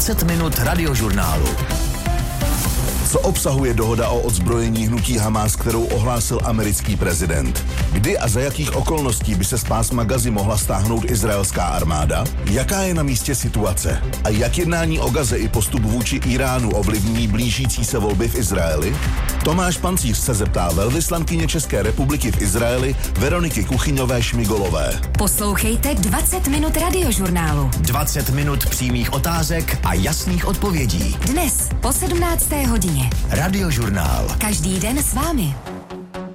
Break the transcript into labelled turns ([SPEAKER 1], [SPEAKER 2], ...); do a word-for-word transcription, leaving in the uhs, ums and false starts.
[SPEAKER 1] dvacet minut radiožurnálu.
[SPEAKER 2] Co obsahuje dohoda o odzbrojení hnutí Hamás, kterou ohlásil americký prezident? Kdy a za jakých okolností by se z pásma Gazy mohla stáhnout izraelská armáda? Jaká je na místě situace? A jak jednání o Gaze i postup vůči Iránu ovlivní blížící se volby v Izraeli? Tomáš Pancíř se zeptá velvyslankyně České republiky v Izraeli Veroniky Kuchyňové-Šmigolové.
[SPEAKER 3] Poslouchejte dvacet minut radiožurnálu.
[SPEAKER 1] dvacet minut přímých otázek a jasných odpovědí.
[SPEAKER 3] Dnes po sedmnácté hodině.
[SPEAKER 1] Radiožurnál.
[SPEAKER 3] Každý den s vámi.